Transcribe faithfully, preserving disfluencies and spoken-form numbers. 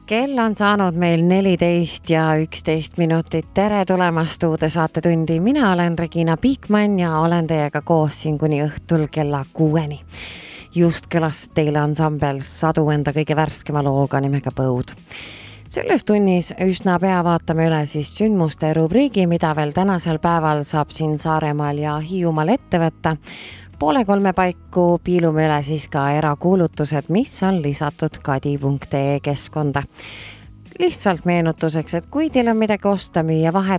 Kell on saanud meil neliteist ja üksteist minutit. Tere tulemast uude saatetundi. Mina olen Regina Piikmann ja olen teiega koos siin kuni õhtul kella kuueni. Just kõlas teile ansambel Sadu enda kõige värskema looga nimega Põud. Selles tunnis üsna pea vaatame üle siis sündmuste rubriigi, mida veel tänasel päeval saab siin Saaremaal ja Hiiumaal ette võtta. Poole kolme paiku piilume üle siis ka erakuulutused, mis on lisatud kadi punkt ee keskkonda. Lihtsalt meenutuseks, et kui teil on midagi osta, müüa, vahet